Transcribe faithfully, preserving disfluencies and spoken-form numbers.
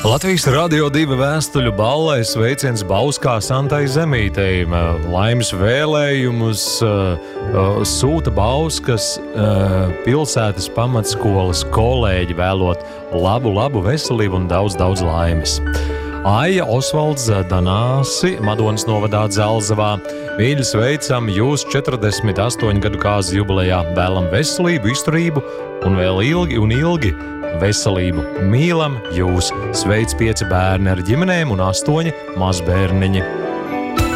Latvijas Radio divi vēstuļu ballē sveiciens Bauskā Santai Zemītei. Laimes vēlējumus sūta Bauskas pilsētas pamatskolas kolēģi, vēlot labu, labu veselību un daudz, daudz laimes. Aija Osvalds Danāsi, Madonas novadā Dzelzavā. Mīļi sveicam jūs četrdesmit astoņu gadu kāzu jubilejā. Vēlam veselību, izturību un vēl ilgi un ilgi veselību. Mīlam jūs! Sveic pieci bērni ar ģimenēm un astoņi mazbērniņi.